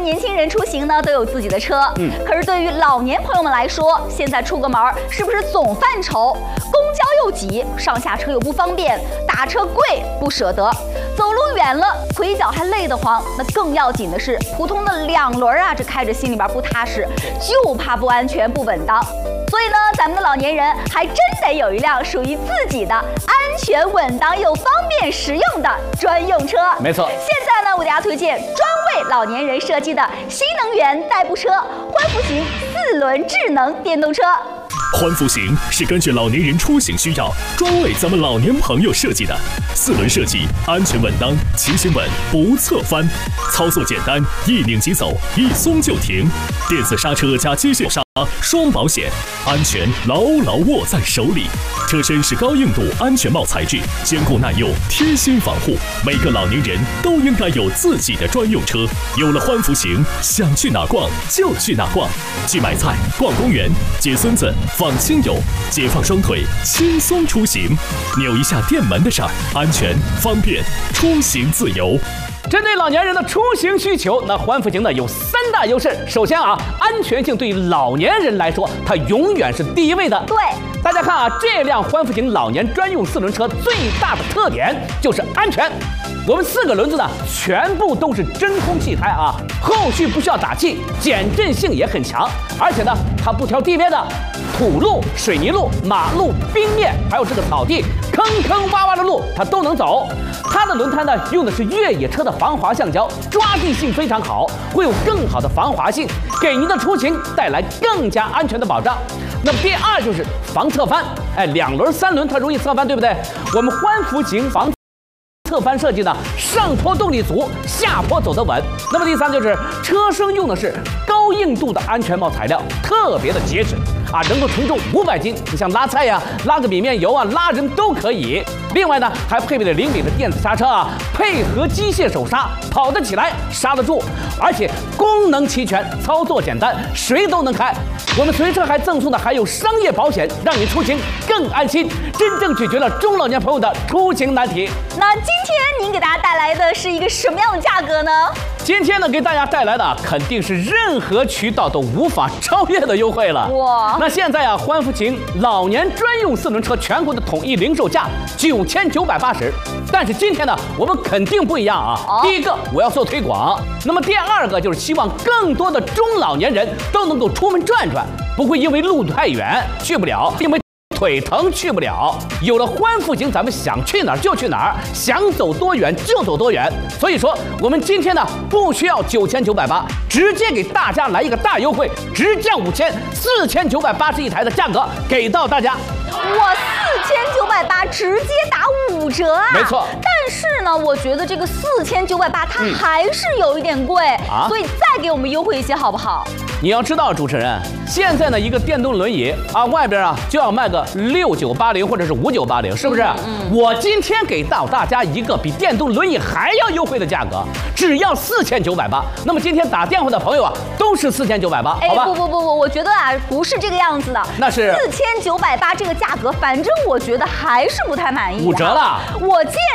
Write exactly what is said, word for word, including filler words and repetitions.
年轻人出行呢都有自己的车，嗯，可是对于老年朋友们来说，现在出个门是不是总犯愁？公交又挤，上下车又不方便，打车贵不舍得，走路远了腿脚还累得慌。那更要紧的是，普通的两轮啊，这开着心里边不踏实，就怕不安全不稳当。所以呢，咱们的老年人还真得有一辆属于自己的安全稳当又方便实用的专用车。 没错， 现在呢，我给大家推荐专为老年人设计的新能源代步车欢福行四轮智能电动车。 欢福行是根据老年人出行需要，专为咱们老年朋友设计的。四轮设计，安全稳当，骑行稳不侧翻，操作简单，一拧即走，一松就停。电子刹车加机械刹，双保险，安全牢牢握在手里。车身是高硬度安全帽材质，坚固耐用，贴心防护。每个老年人都应该有自己的专用车。有了欢福行，想去哪逛就去哪逛，去买菜、逛公园、接孙子、访亲友，解放双腿，轻松出行。扭一下电门的事儿，安全方便，出行自由。 针对老年人的出行需求，那欢福行呢有三大优势。首先啊，安全性对于老年人来说，它永远是第一位的。 对， 大家看啊，这辆欢福行老年专用四轮车最大的特点就是安全。我们四个轮子呢，全部都是真空气胎啊，后续不需要打气，减震性也很强。而且呢，它不挑地面的，土路、水泥路、马路、冰面，还有这个草地，坑坑洼洼的路它都能走。它的轮胎呢，用的是越野车的防滑橡胶，抓地性非常好，会有更好的防滑性，给您的出行带来更加安全的保障。那么第二就是防侧翻，哎，两轮、三轮它容易侧翻，对不对？我们欢福行防侧翻设计呢，上坡动力足，下坡走得稳。那么第三就是车身用的是高硬度的安全帽材料，特别的结实啊，能够承重五百斤。你像拉菜呀、啊、拉个米面油啊、拉人都可以。另外呢，还配备了灵敏的电子刹车啊，配合机械手刹，跑得起来，刹得住，而且功能齐全，操作简单，谁都能开。我们随车还赠送的还有商业保险，让你出行更安心，真正解决了中老年朋友的出行难题。 那今天您给大家带来的是一个什么样的价格呢？ 今天呢，给大家带来的肯定是任何渠道都无法超越的优惠了。哇！那现在啊，欢福行老年专用四轮车全国的统一零售价九千九百八十，但是今天呢，我们肯定不一样啊。哦、第一个，我要做推广；那么第二个就是希望更多的中老年人都能够出门转转，不会因为路太远去不了，因为腿疼去不了。有了欢福行，咱们想去哪儿就去哪儿，想走多远就走多远。所以说，我们今天呢不需要九千九百八，直接给大家来一个大优惠，直降五千，四千九百八十一台的价格给到大家。 哇，四千九百八直接打五折啊！ 没错。 但是呢，我觉得这个四千九百八它还是有一点贵、嗯啊，所以再给我们优惠一些好不好？ 你要知道，主持人，现在呢一个电动轮椅啊，外边啊就要卖个六九八零或者是五九八零，是不是？嗯嗯、我今天给到大家一个比电动轮椅还要优惠的价格，只要四千九百八。那么今天打电话的朋友啊，都是四千九百八，好吧？ 不不不不，我觉得啊不是这个样子的。 那是四千九百八这个价格，反正我觉得还是不太满意、啊。 五折了， 我建